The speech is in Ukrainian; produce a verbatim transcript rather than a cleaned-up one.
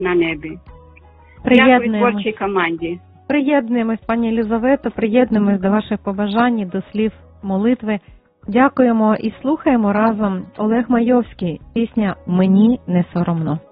на небі. Дякую Приєднуємось. творчій команді. Приєднуємось, пані Єлизавето, приєднуємось до ваших побажань, до слів молитви. Дякуємо і слухаємо разом Олег Майовський. Пісня «Мені не соромно».